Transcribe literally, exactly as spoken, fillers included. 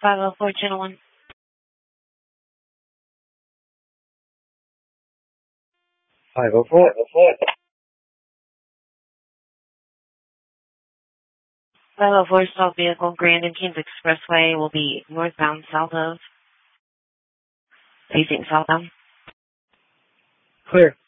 five oh four, channel one. five oh four. five oh four, stop vehicle, Grand and Kings Expressway will be northbound south of, facing southbound. Clear.